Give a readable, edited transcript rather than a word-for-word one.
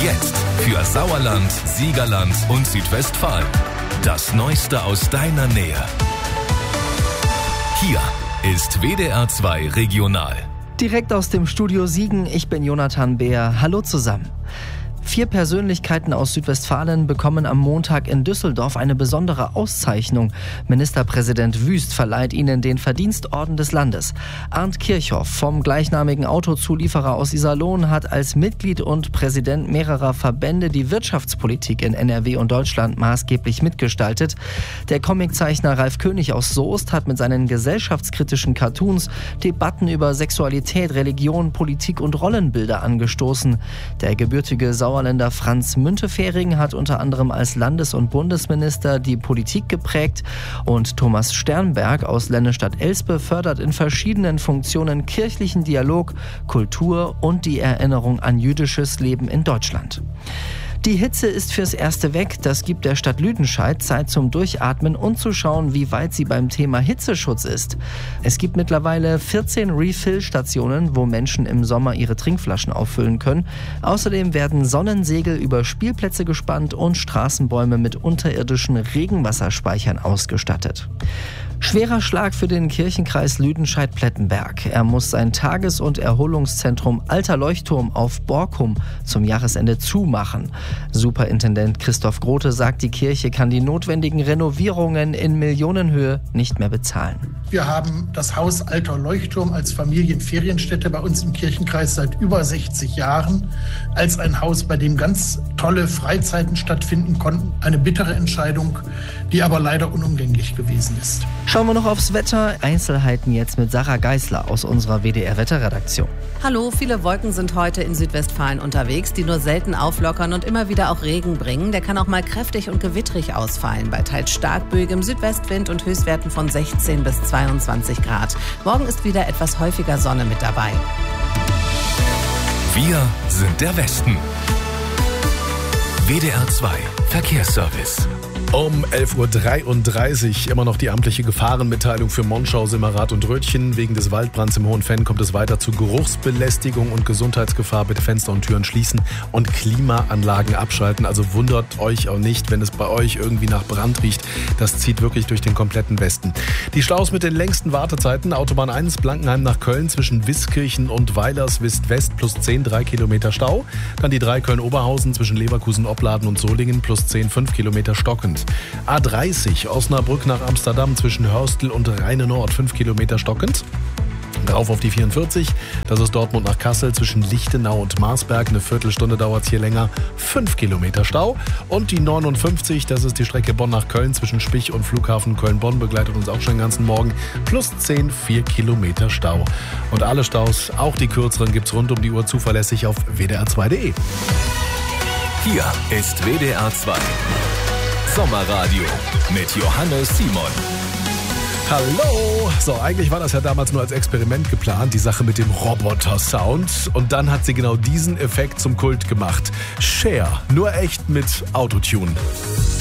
Jetzt für Sauerland, Siegerland und Südwestfalen. Das Neueste aus deiner Nähe. Hier ist WDR 2 Regional. Direkt aus dem Studio Siegen, ich bin Jonathan Beer. Hallo zusammen. 4 Persönlichkeiten aus Südwestfalen bekommen am Montag in Düsseldorf eine besondere Auszeichnung. Ministerpräsident Wüst verleiht ihnen den Verdienstorden des Landes. Arndt Kirchhoff vom gleichnamigen Autozulieferer aus Iserlohn hat als Mitglied und Präsident mehrerer Verbände die Wirtschaftspolitik in NRW und Deutschland maßgeblich mitgestaltet. Der Comiczeichner Ralf König aus Soest hat mit seinen gesellschaftskritischen Cartoons Debatten über Sexualität, Religion, Politik und Rollenbilder angestoßen. Der gebürtige Sauerländer Franz Müntefering hat unter anderem als Landes- und Bundesminister die Politik geprägt und Thomas Sternberg aus Lennestadt-Elspe fördert in verschiedenen Funktionen kirchlichen Dialog, Kultur und die Erinnerung an jüdisches Leben in Deutschland. Die Hitze ist fürs Erste weg. Das gibt der Stadt Lüdenscheid Zeit zum Durchatmen und zu schauen, wie weit sie beim Thema Hitzeschutz ist. Es gibt mittlerweile 14 Refill-Stationen, wo Menschen im Sommer ihre Trinkflaschen auffüllen können. Außerdem werden Sonnensegel über Spielplätze gespannt und Straßenbäume mit unterirdischen Regenwasserspeichern ausgestattet. Schwerer Schlag für den Kirchenkreis Lüdenscheid-Plettenberg. Er muss sein Tages- und Erholungszentrum Alter Leuchtturm auf Borkum zum Jahresende zumachen. Superintendent Christoph Grote sagt, die Kirche kann die notwendigen Renovierungen in Millionenhöhe nicht mehr bezahlen. Wir haben das Haus Alter Leuchtturm als Familienferienstätte bei uns im Kirchenkreis seit über 60 Jahren. Als ein Haus, bei dem ganz tolle Freizeiten stattfinden konnten. Eine bittere Entscheidung, die aber leider unumgänglich gewesen ist. Schauen wir noch aufs Wetter. Einzelheiten jetzt mit Sarah Geisler aus unserer WDR-Wetterredaktion. Hallo, viele Wolken sind heute in Südwestfalen unterwegs, die nur selten auflockern und immer wieder auch Regen bringen. Der kann auch mal kräftig und gewittrig ausfallen, bei teils starkböigem Südwestwind und Höchstwerten von 16 bis 22 Grad. Morgen ist wieder etwas häufiger Sonne mit dabei. Wir sind der Westen. WDR 2 Verkehrsservice. Um 11.33 Uhr immer noch die amtliche Gefahrenmitteilung für Monschau, Simmerath und Rötchen. Wegen des Waldbrands im Hohen Fenn kommt es weiter zu Geruchsbelästigung und Gesundheitsgefahr. Bitte Fenster und Türen schließen und Klimaanlagen abschalten. Also wundert euch auch nicht, wenn es bei euch irgendwie nach Brand riecht. Das zieht wirklich durch den kompletten Westen. Die Staus mit den längsten Wartezeiten. Autobahn 1 Blankenheim nach Köln zwischen Wiskirchen und Weilers-Wist-West plus 10, 3 Kilometer Stau. Dann die 3 Köln-Oberhausen zwischen Leverkusen, Opladen und Solingen plus 10, 5 Kilometer stockend. A30 Osnabrück nach Amsterdam zwischen Hörstel und Rheine Nord 5 Kilometer stockend. Rauf auf die 44, das ist Dortmund nach Kassel zwischen Lichtenau und Marsberg. Eine Viertelstunde dauert es hier länger, 5 Kilometer Stau. Und die 59, das ist die Strecke Bonn nach Köln zwischen Spich und Flughafen Köln-Bonn, begleitet uns auch schon den ganzen Morgen. Plus 10, 4 Kilometer Stau. Und alle Staus, auch die kürzeren, gibt's rund um die Uhr zuverlässig auf wdr2.de. Hier ist WDR 2 Sommerradio mit Johannes Simon. Hallo! So, eigentlich war das ja damals nur als Experiment geplant, die Sache mit dem Roboter-Sound. Und dann hat sie genau diesen Effekt zum Kult gemacht. Cher, nur echt mit Autotune.